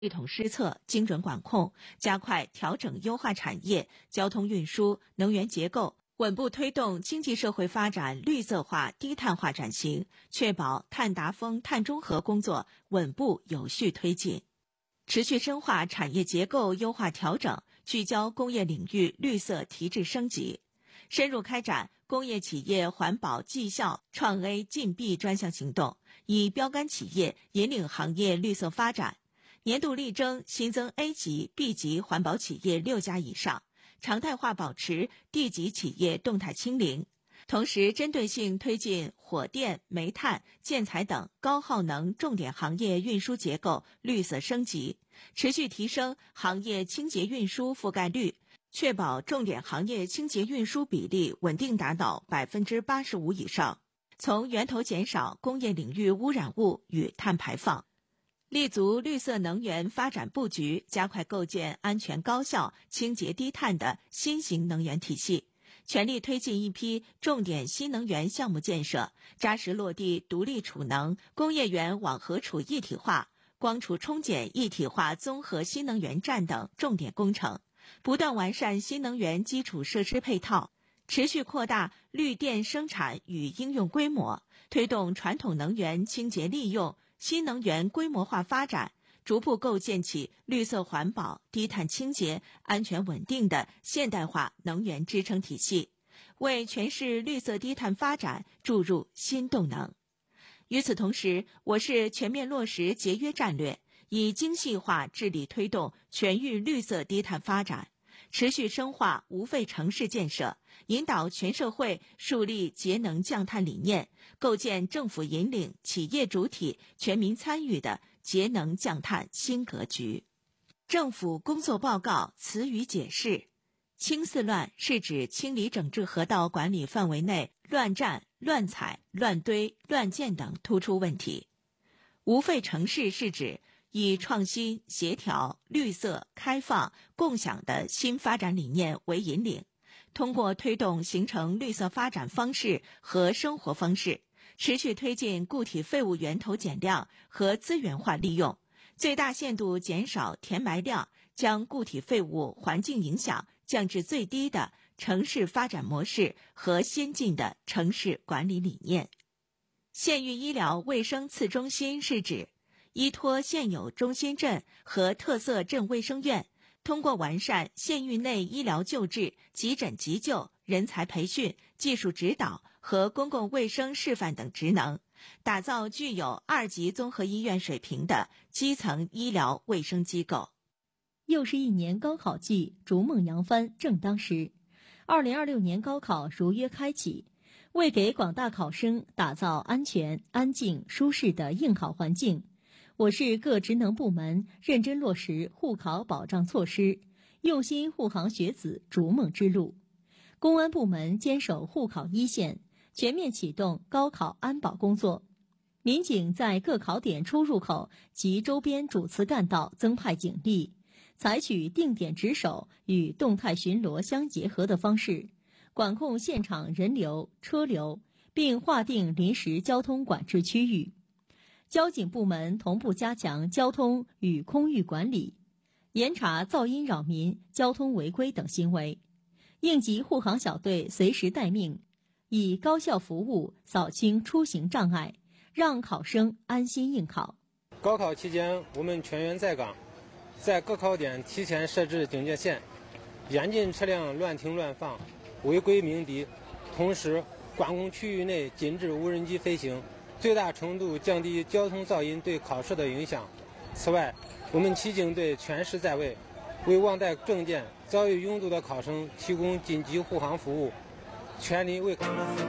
系统施策、精准管控，加快调整优化产业、交通运输、能源结构，稳步推动经济社会发展绿色化、低碳化转型，确保碳达峰、碳中和工作稳步有序推进。持续深化产业结构优化调整，聚焦工业领域绿色提质升级，深入开展工业企业环保绩效创 A 进 B 专项行动，以标杆企业引领行业绿色发展。年度力争新增 A 级、B 级环保企业6家以上，常态化保持 D 级企业动态清零。同时，针对性推进火电、煤炭、建材等高耗能重点行业运输结构绿色升级，持续提升行业清洁运输覆盖率，确保重点行业清洁运输比例稳定达到 85% 以上，从源头减少工业领域污染物与碳排放。立足绿色能源发展布局，加快构建安全高效、清洁低碳的新型能源体系，全力推进一批重点新能源项目建设，扎实落地独立储能、工业园网合储一体化、光储冲检一体化综合新能源站等重点工程，不断完善新能源基础设施配套，持续扩大绿电生产与应用规模，推动传统能源清洁利用、新能源规模化发展，逐步构建起绿色环保、低碳清洁、安全稳定的现代化能源支撑体系，为全市绿色低碳发展注入新动能。与此同时，我市全面落实节约战略，以精细化治理推动全域绿色低碳发展，持续深化无废城市建设，引导全社会树立节能降碳理念，构建政府引领、企业主体、全民参与的节能降碳新格局。政府工作报告词语解释：清四乱是指清理整治河道管理范围内乱占、乱采、乱堆、乱建等突出问题。无废城市是指以创新、协调、绿色、开放、共享的新发展理念为引领，通过推动形成绿色发展方式和生活方式，持续推进固体废物源头减量和资源化利用，最大限度减少填埋量，将固体废物环境影响降至最低的城市发展模式和先进的城市管理理念。县域医疗卫生次中心是指依托现有中心镇和特色镇卫生院，通过完善县域内医疗救治、急诊急救、人才培训、技术指导和公共卫生示范等职能，打造具有2级综合医院水平的基层医疗卫生机构。 又是一年高考季，逐梦扬帆正当时。2026年高考如约开启，为给广大考生打造安全、安静、舒适的应考环境，我市各职能部门认真落实护考保障措施，用心护航学子逐梦之路。公安部门坚守护考一线，全面启动高考安保工作。民警在各考点出入口及周边主次干道增派警力，采取定点值守与动态巡逻相结合的方式，管控现场人流、车流，并划定临时交通管制区域。交警部门同步加强交通与空域管理，严查噪音扰民、交通违规等行为。应急护航小队随时待命，以高效服务扫清出行障碍，让考生安心应考。 高考期间，我们全员在岗，在各考点提前设置警戒线，严禁车辆乱停乱放、违规鸣笛，同时管控区域内禁止无人机飞行，最大程度降低交通噪音对考试的影响。此外，我们骑警队全时在位，为忘带证件、遭遇拥堵的考生提供紧急护航服务，全力为考生服务。